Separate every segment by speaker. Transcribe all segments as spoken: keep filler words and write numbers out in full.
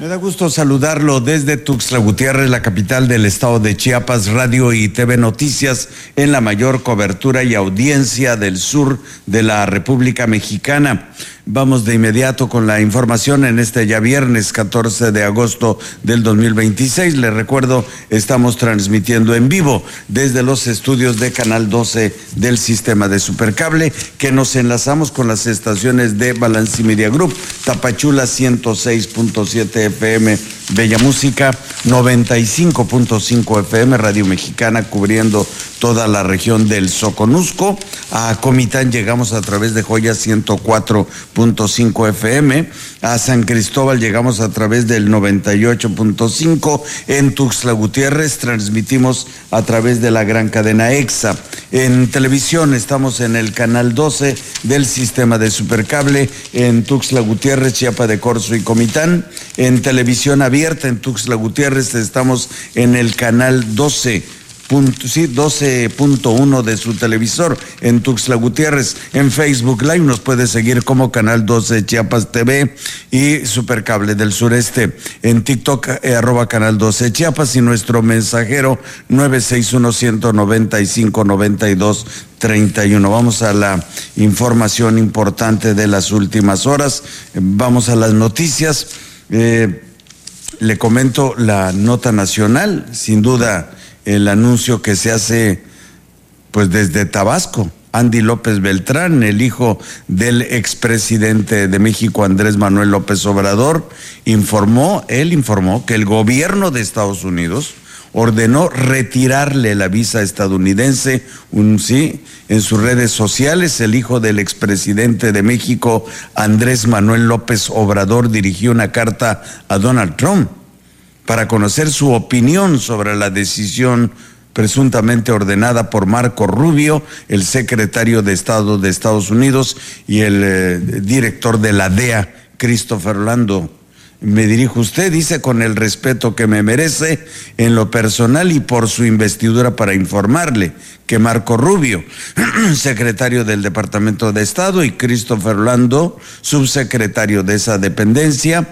Speaker 1: Me da gusto saludarlo desde Tuxtla Gutiérrez, la capital del estado de Chiapas, Radio y T V Noticias, en la mayor cobertura y audiencia del sur de la República Mexicana. Vamos de inmediato con la información en este ya viernes catorce de agosto del dos mil veintiséis. Les recuerdo, estamos transmitiendo en vivo desde los estudios de Canal doce del sistema de Supercable, que nos enlazamos con las estaciones de Balance Media Group, Tapachula ciento seis punto siete F M, Bella Música, noventa y cinco punto cinco F M, Radio Mexicana, cubriendo toda la región del Soconusco. A Comitán llegamos a través de Joya ciento cuatro punto cinco F M. A San Cristóbal llegamos a través del noventa y ocho punto cinco. En Tuxtla Gutiérrez transmitimos a través de la gran cadena EXA. En televisión estamos en el canal doce del sistema de Supercable en Tuxtla Gutiérrez, Chiapa de Corzo y Comitán. En televisión abierta en Tuxtla Gutiérrez estamos en el canal doce. Punto, sí, doce punto uno de su televisor en Tuxtla Gutiérrez. En Facebook Live nos puede seguir como Canal doce Chiapas T V y Supercable del Sureste. En TikTok, eh, arroba Canal doce Chiapas, y nuestro mensajero nueve seis uno, uno nueve cinco, nueve dos tres uno. Vamos a la información importante de las últimas horas. Vamos a las noticias. Eh, le comento la nota nacional, sin duda el anuncio que se hace pues desde Tabasco. Andy López Beltrán, el hijo del expresidente de México, Andrés Manuel López Obrador, informó, él informó que el gobierno de Estados Unidos ordenó retirarle la visa estadounidense. Un, sí, en sus redes sociales, el hijo del expresidente de México, Andrés Manuel López Obrador, dirigió una carta a Donald Trump para conocer su opinión sobre la decisión presuntamente ordenada por Marco Rubio, el secretario de Estado de Estados Unidos, y el eh, director de la D E A, Christopher Orlando. Me dirijo a usted, dice, con el respeto que me merece en lo personal y por su investidura, para informarle que Marco Rubio, secretario del Departamento de Estado, y Christopher Orlando, subsecretario de esa dependencia,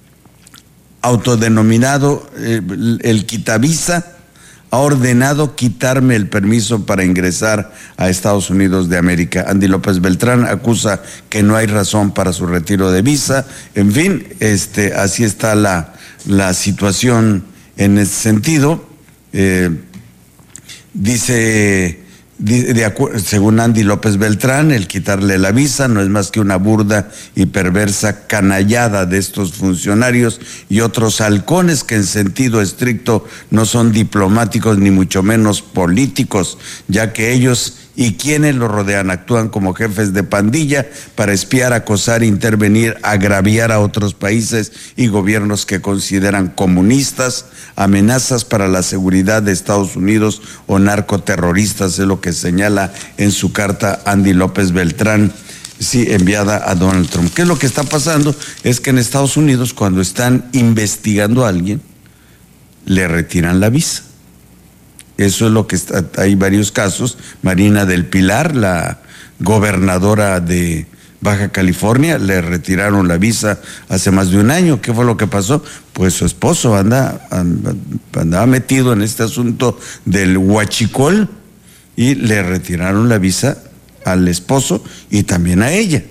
Speaker 1: autodenominado eh, el Quitavisa, ha ordenado quitarme el permiso para ingresar a Estados Unidos de América. Andy López Beltrán acusa que no hay razón para su retiro de visa. En fin, este, así está la, la situación en ese sentido. Eh, dice... De, de acuerdo, según Andy López Beltrán, el quitarle la visa no es más que una burda y perversa canallada de estos funcionarios y otros halcones que en sentido estricto no son diplomáticos ni mucho menos políticos, ya que ellos y quienes lo rodean actúan como jefes de pandilla para espiar, acosar, intervenir, agraviar a otros países y gobiernos que consideran comunistas, amenazas para la seguridad de Estados Unidos o narcoterroristas, es lo que señala en su carta Andy López Beltrán, sí, enviada a Donald Trump. ¿Qué es lo que está pasando? Es que en Estados Unidos, cuando están investigando a alguien, le retiran la visa. Eso es lo que está, hay varios casos. Marina del Pilar, la gobernadora de Baja California, le retiraron la visa hace más de un año. ¿Qué fue lo que pasó? Pues su esposo anda, anda, andaba metido en este asunto del huachicol y le retiraron la visa al esposo y también a ella.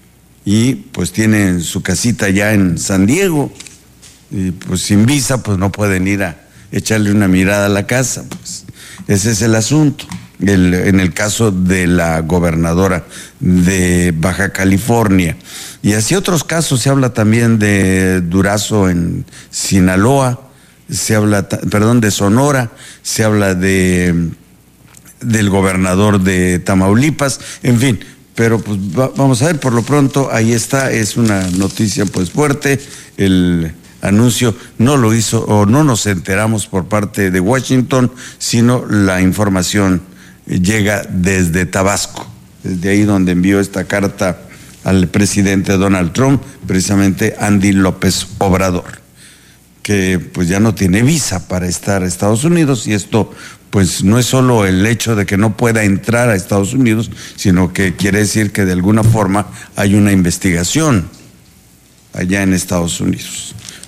Speaker 1: Y pues tienen su casita ya en San Diego y pues sin visa pues no pueden ir a echarle una mirada a la casa, pues ese es el asunto. El, en el caso de la gobernadora de Baja California. Y así otros casos, se habla también de Durazo en Sinaloa, se habla, perdón, de Sonora, se habla de del gobernador de Tamaulipas, en fin. Pero pues va, vamos a ver, por lo pronto ahí está, es una noticia pues fuerte. El anuncio no lo hizo o no nos enteramos por parte de Washington, sino la información llega desde Tabasco, desde ahí donde envió esta carta al presidente Donald Trump, precisamente Andy López Obrador, que pues ya no tiene visa para estar en Estados Unidos. Y esto pues no es solo el hecho de que no pueda entrar a Estados Unidos, sino que quiere decir que de alguna forma hay una investigación allá en Estados Unidos.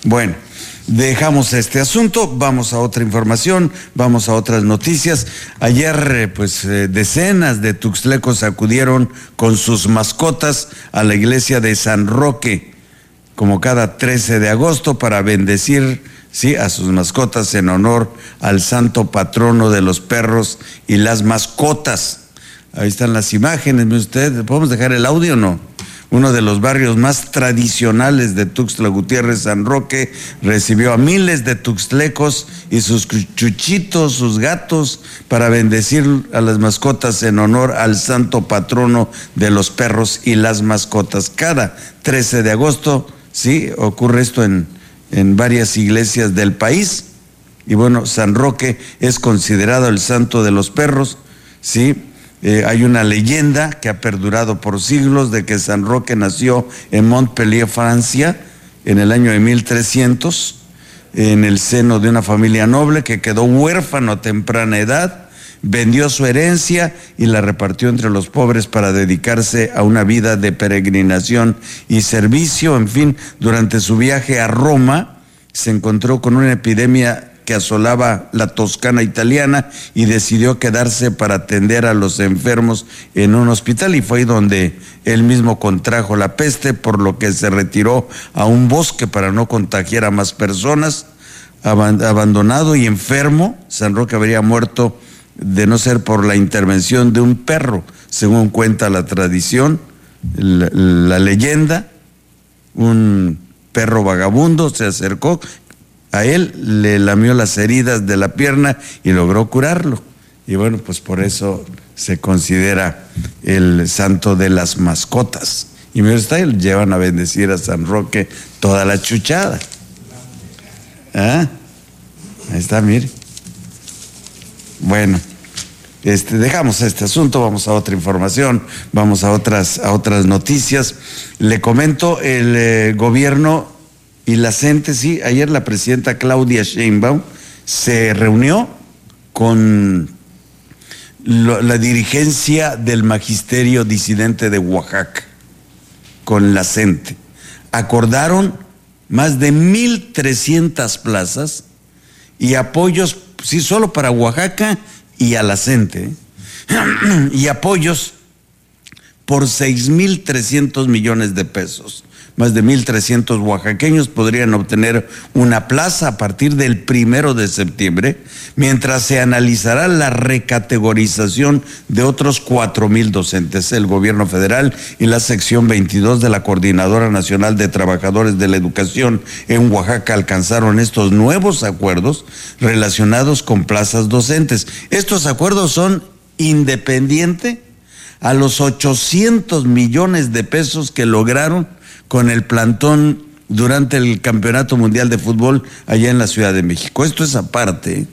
Speaker 1: Bueno, dejamos este asunto, vamos a otra información, vamos a otras noticias. Ayer, pues, eh, decenas de tuxtlecos acudieron con sus mascotas a la iglesia de San Roque, como cada trece de agosto, para bendecir, sí, a sus mascotas en honor al santo patrono de los perros y las mascotas. Ahí están las imágenes, ¿ve usted? ¿Podemos dejar el audio o no? Uno de los barrios más tradicionales de Tuxtla Gutiérrez, San Roque, recibió a miles de tuxtlecos y sus chuchitos, sus gatos, para bendecir a las mascotas en honor al santo patrono de los perros y las mascotas. Cada trece de agosto, sí, ocurre esto en, en varias iglesias del país. Y bueno, San Roque es considerado el santo de los perros, sí. Eh, hay una leyenda que ha perdurado por siglos de que San Roque nació en Montpellier, Francia, en el año de mil trescientos, en el seno de una familia noble que quedó huérfano a temprana edad, vendió su herencia y la repartió entre los pobres para dedicarse a una vida de peregrinación y servicio. En fin, durante su viaje a Roma se encontró con una epidemia que asolaba la Toscana italiana y decidió quedarse para atender a los enfermos en un hospital, y fue ahí donde él mismo contrajo la peste, por lo que se retiró a un bosque para no contagiar a más personas. Abandonado y enfermo, San Roque habría muerto de no ser por la intervención de un perro, según cuenta la tradición, la, la leyenda. Un perro vagabundo se acercó a él, le lamió las heridas de la pierna y logró curarlo. Y bueno, pues por eso se considera el santo de las mascotas. Y mira, está, llevan a bendecir a San Roque toda la chuchada. ¿Ah? Ahí está, mire. Bueno, este, dejamos este asunto, vamos a otra información, vamos a otras, a otras noticias. Le comento, el eh, gobierno y la gente, sí, ayer la presidenta Claudia Sheinbaum se reunió con lo, la dirigencia del magisterio disidente de Oaxaca, con la gente. Acordaron más de mil trescientas plazas y apoyos, sí, solo para Oaxaca y a la gente, ¿eh? Y apoyos por seis mil trescientos millones de pesos. Más de mil trescientos oaxaqueños podrían obtener una plaza a partir del primero de septiembre, mientras se analizará la recategorización de otros cuatro mil docentes. El gobierno federal y la sección veintidós de la Coordinadora Nacional de Trabajadores de la Educación en Oaxaca alcanzaron estos nuevos acuerdos relacionados con plazas docentes. Estos acuerdos son independientes a los ochocientos millones de pesos que lograron con el plantón durante el Campeonato Mundial de Fútbol allá en la Ciudad de México. Esto es aparte,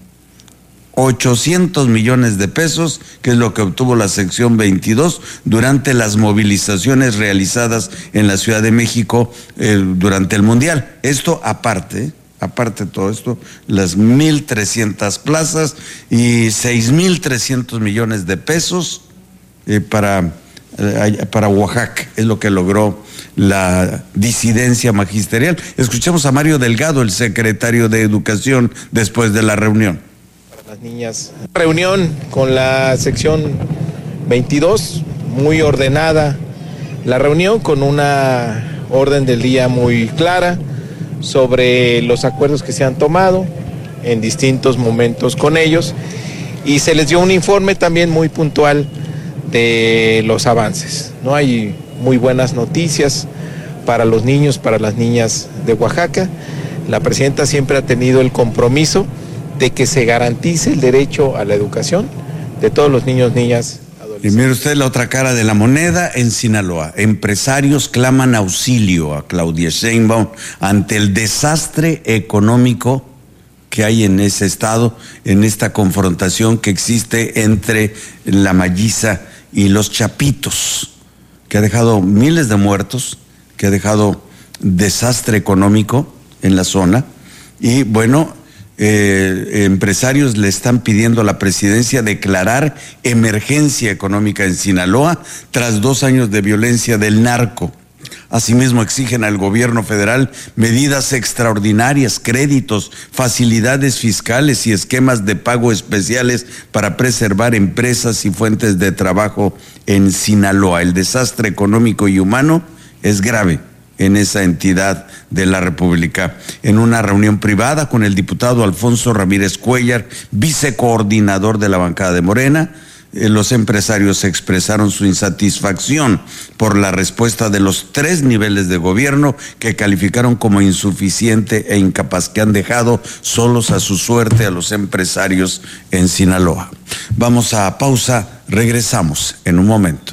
Speaker 1: ochocientos millones de pesos, que es lo que obtuvo la sección veintidós durante las movilizaciones realizadas en la Ciudad de México eh, durante el Mundial. Esto aparte, aparte de todo esto, las mil trescientas plazas y seis mil trescientos millones de pesos eh, para, eh, para Oaxaca, es lo que logró la disidencia magisterial. Escuchemos a Mario Delgado, el secretario de Educación, después de la reunión.
Speaker 2: Para las niñas, reunión con la sección veintidós, muy ordenada, la reunión con una orden del día muy clara sobre los acuerdos que se han tomado en distintos momentos con ellos, y se les dio un informe también muy puntual de los avances. No hay muy buenas noticias para los niños, para las niñas de Oaxaca. La presidenta siempre ha tenido el compromiso de que se garantice el derecho a la educación de todos los niños, niñas, adolescentes.
Speaker 1: Y mire usted la otra cara de la moneda en Sinaloa. Empresarios claman auxilio a Claudia Sheinbaum ante el desastre económico que hay en ese estado, en esta confrontación que existe entre la Mayiza y los Chapitos, que ha dejado miles de muertos, que ha dejado desastre económico en la zona. Y bueno, eh, empresarios le están pidiendo a la presidencia declarar emergencia económica en Sinaloa tras dos años de violencia del narco. Asimismo, exigen al gobierno federal medidas extraordinarias, créditos, facilidades fiscales y esquemas de pago especiales para preservar empresas y fuentes de trabajo en Sinaloa. El desastre económico y humano es grave en esa entidad de la República. En una reunión privada con el diputado Alfonso Ramírez Cuellar, vicecoordinador de la bancada de Morena, los empresarios expresaron su insatisfacción por la respuesta de los tres niveles de gobierno que calificaron como insuficiente e incapaz, que han dejado solos a su suerte a los empresarios en Sinaloa. Vamos a pausa, regresamos en un momento.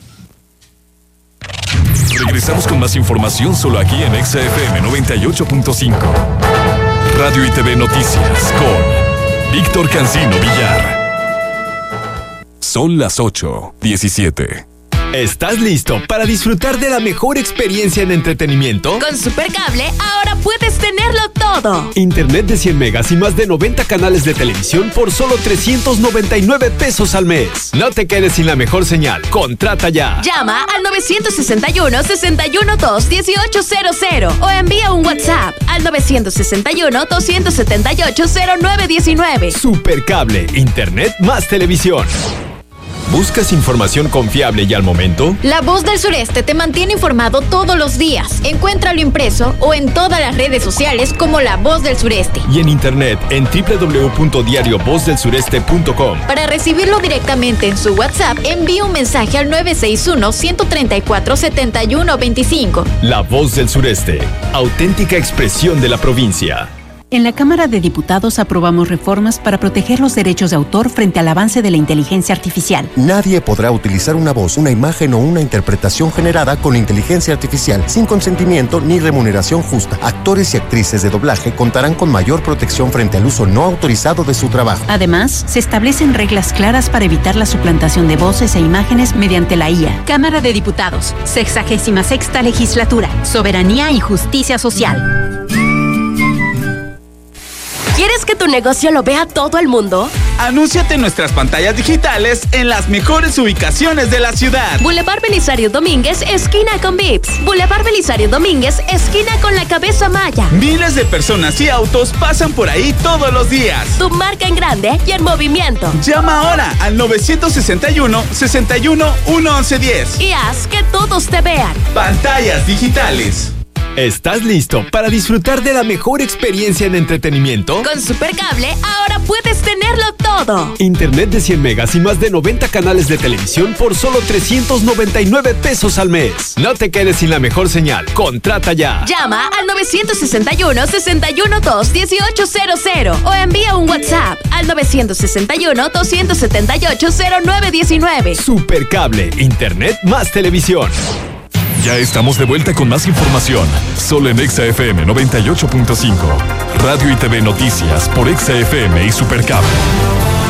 Speaker 3: Regresamos con más información solo aquí en Exa F M noventa y ocho punto cinco. Radio y T V Noticias con Víctor Cancino Villar. Son las ocho diecisiete.
Speaker 4: ¿Estás listo para disfrutar de la mejor experiencia en entretenimiento?
Speaker 5: Con Supercable ahora puedes tenerlo todo.
Speaker 4: Internet de cien megas y más de noventa canales de televisión por solo trescientos noventa y nueve pesos al mes. No te quedes sin la mejor señal. Contrata ya.
Speaker 5: Llama al nueve seis uno, seis uno dos, uno ocho cero cero o envía un WhatsApp al nueve seis uno, dos siete ocho, cero nueve uno nueve.
Speaker 4: Supercable, Internet más televisión. ¿Buscas información confiable y al momento?
Speaker 5: La Voz del Sureste te mantiene informado todos los días. Encuéntralo impreso o en todas las redes sociales como La Voz del Sureste.
Speaker 4: Y en internet en doble u doble u doble u punto diario voz del sureste punto com.
Speaker 5: Para recibirlo directamente en su WhatsApp, envía un mensaje al nueve seis uno, uno tres cuatro, siete uno dos cinco.
Speaker 4: La Voz del Sureste, auténtica expresión de la provincia.
Speaker 6: En la Cámara de Diputados aprobamos reformas para proteger los derechos de autor frente al avance de la inteligencia artificial.
Speaker 7: Nadie podrá utilizar una voz, una imagen o una interpretación generada con inteligencia artificial sin consentimiento ni remuneración justa. Actores y actrices de doblaje contarán con mayor protección frente al uso no autorizado de su trabajo.
Speaker 6: Además, se establecen reglas claras para evitar la suplantación de voces e imágenes mediante la I A. Cámara de Diputados, sexagésima sexta legislatura, soberanía y justicia social.
Speaker 5: ¿Quieres que tu negocio lo vea todo el mundo?
Speaker 8: Anúnciate en nuestras pantallas digitales en las mejores ubicaciones de la ciudad.
Speaker 5: Boulevard Belisario Domínguez, esquina con Vips. Boulevard Belisario Domínguez, esquina con la Cabeza Maya.
Speaker 8: Miles de personas y autos pasan por ahí todos los días.
Speaker 5: Tu marca en grande y en movimiento.
Speaker 8: Llama ahora al nueve seis uno, seis uno, uno once diez.
Speaker 5: Y haz que todos te vean.
Speaker 8: Pantallas digitales.
Speaker 4: ¿Estás listo para disfrutar de la mejor experiencia en entretenimiento?
Speaker 5: Con Supercable ahora puedes tenerlo todo.
Speaker 4: Internet de cien megas y más de noventa canales de televisión por solo trescientos noventa y nueve pesos al mes. No te quedes sin la mejor señal. Contrata ya.
Speaker 5: Llama al nueve seis uno, seis uno dos, uno ocho cero cero o envía un WhatsApp al nueve seis uno, dos siete ocho, cero nueve uno nueve.
Speaker 4: Supercable, Internet más televisión.
Speaker 3: Ya estamos de vuelta con más información, solo en Exa F M noventa y ocho punto cinco. Radio y T V Noticias por Exa F M y Supercable.